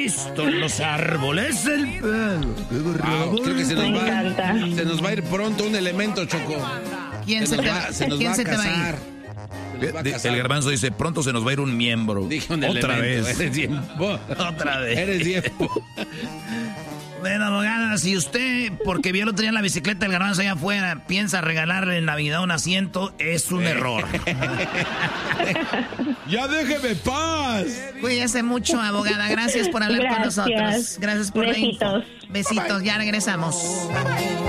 Visto en los árboles el pelo. Creo que se nos va a ir pronto un elemento, Choco. ¿Quién se te va a ir? El Garbanzo dice, pronto se nos va a ir un miembro. Otra vez. Otra vez. Eres tiempo. Bueno, abogada, si usted, porque vio el otro día en la bicicleta el Garbanzo allá afuera, piensa regalarle en Navidad un asiento, es un error. ¡Ya déjeme paz! Cuídese mucho, abogada. Gracias por hablar con nosotros. Gracias por Besitos. la info. Besitos, ya regresamos.